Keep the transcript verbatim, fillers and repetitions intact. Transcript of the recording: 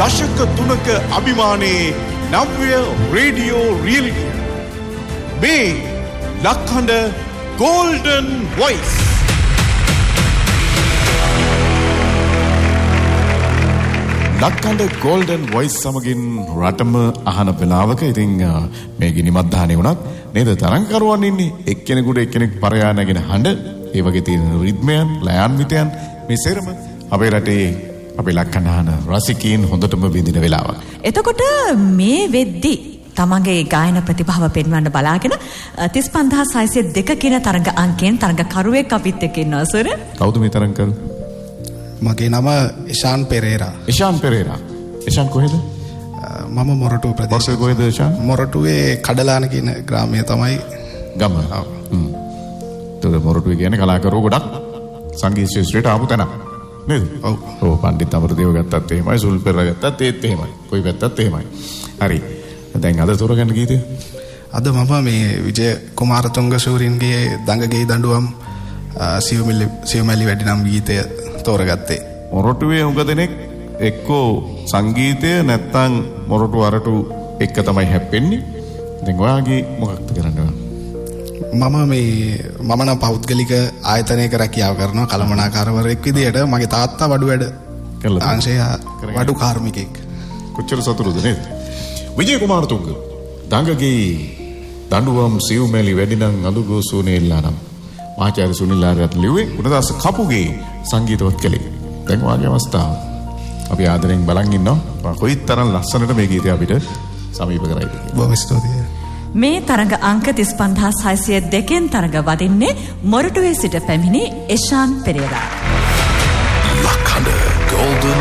දශක තුනක අභිමානයේ නව්‍ය radio reality මේ ලක්හඬ ගෝල්ඩන් වොයිස්. ලක්හඬ ගෝල්ඩන් වොයිස් සමගින් රටම අහන වෙලාවක ඉතින් මේ ගිනිමත් දාහනේ වුණත් නේද තරංගකරුවන් ඉන්නේ එක්කෙනෙකුට එක්කෙනෙක් පරයා නැගෙන හඬ ඒ වගේ තියෙන රිද්මයන් ලයාන්විතයන් මේ සේරම අපේ රටේ අපේ ලක්හඬ අහන රසිකයින් හොඳටම විඳින වෙලාවක්. එතකොට මේ වෙද්දි තමන්ගේ ගායන ප්‍රතිභාව පෙන්වන්න බලාගෙන තිස් පන්දාස් හයසිය දෙක කියන තරඟ අංකයෙන් තරඟකරුවෙක් අපිත් එක්ක ඉන්නවා සර්. කවුද මේ තරඟකරු? මගේ නම ඉෂාන් පෙරේරා. ඉෂාන් පෙරේරා. ඉෂාන් කොහෙද? මම මොරටුව ප්‍රදේශයේ. මොරටුවේ කොහෙද ඉෂාන්? මොරටුවේ කඩලාන කියන ග්‍රාමය තමයි ගම. හ්ම්. ඒතකොට මොරටුවේ කියන්නේ කලාකරුවෝ ගොඩක් සංගීත ශාස්ත්‍රයට ආපු තැනක්. නේද? ඔව්. ඔව් පණ්ඩිත අමරදේව ගත්තත් එහෙමයි, සුල් පෙරේරා ගත්තත් ඒත් එහෙමයි. කොයි පැත්තත් එහෙමයි. හරි. දැන් අද තෝරගන්න ගීතය? අද මම මේ විජය කුමාරතුංග ශූරින්ගේ දඟගේ දඬුවම් සියුමැලි සියුමැලි වැඩි නම් ගීතය තෝරගත්තේ. මොරටුවේ උඟ දෙනෙක් එක්කෝ සංගීතය නැත්තම් මොරටු අරටු එක තමයි හැප්පෙන්නේ. දැන් ඔයාගේ මොකක්ද කරන්න ඕන? මම මේ මම නම් පෞද්ගලික ආයතනයක රැකියාව කරනවා කළමනාකාරවරයෙක් විදියට. මගේ තාත්තා වඩු වැඩ කළා. අංශය වඩු කාර්මිකයෙක්. කොච්චර සතුටුද නේද? විජය කුමාරතුංග දඟගේ දඬුවම් සිව්මැලි වැඩිනම් අඳුගෝසුනේ ඉල්ලානම් ආචාර්ය සුනිල් ආරයන් ලිව්වේ ගුණදාස කපුගේ සංගීතවත් කලේ. දැන් වාගේ අවස්ථාව අපි ආදරෙන් බලන් ඉන්නවා කොයිතරම් ලස්සනට මේ ගීතය අපිට සමීප කරයිද කියලා. බොහොම ස්තුතියි. මේ තරඟ අංක තිස් පන්දාස් හයසිය දෙකෙන් තරඟ වදින්නේ මොරටුවේ සිට පැමිණි ඉෂාන් පෙරේරා. ලක්හඬ ගෝල්ඩන්